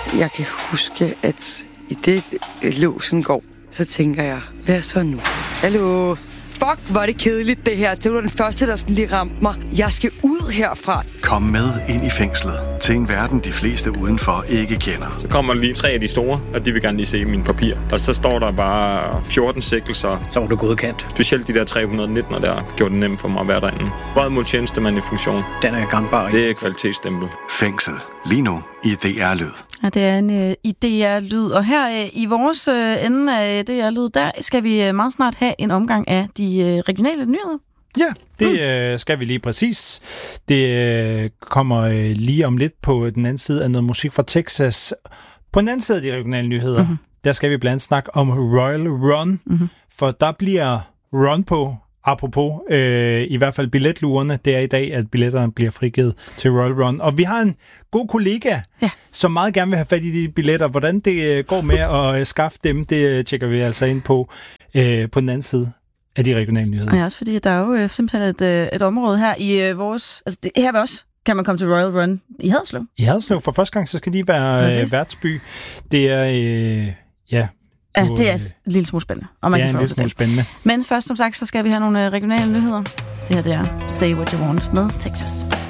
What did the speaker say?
Jeg kan huske, at i det låsen går, så tænker jeg, hvad så nu? Hallo? Fuck, hvor er det kedeligt det her. Det var den første, der sådan lige ramte mig. Jeg skal ud herfra. Kom med ind i fængslet til en verden, de fleste udenfor ikke kender. Så kommer lige 3 af de store, og de vil gerne lige se mine papirer. Og så står der bare 14 sigtelser. Så var du godkendt. Specielt de der 319, der gjorde det nemt for mig at være derinde. Både mod tjenestemand i funktion. Den er gangbar. Det er kvalitetsstempel. Fængsel. Lige nu i DR Lyd. Ja, det er en i DR Lyd. Og her i vores ende af DR Lyd, der skal vi meget snart have en omgang af de regionale nyheder. Ja, det skal vi lige præcis. Det kommer lige om lidt på den anden side af noget musik fra Texas. På den anden side af de regionale nyheder, der skal vi blandt andet snakke om Royal Run, for der bliver run på, apropos i hvert fald billetlurerne. Det er i dag, at billetterne bliver frigivet til Royal Run. Og vi har en god kollega, som meget gerne vil have fat i de billetter. Hvordan det går med at skaffe dem, det tjekker vi altså ind på den anden side af de regionale nyheder. Ja, også fordi der er jo simpelthen et område her i vores... Altså det, her ved os kan man komme til Royal Run i Haderslev. I Haderslev. For første gang, så skal de være værtsby. Det er... Ja, det er en lille smule spændende. Og man det er en lille smule spændende. Men først, som sagt, så skal vi have nogle regionale nyheder. Det her, det er Say What You Want med Texas.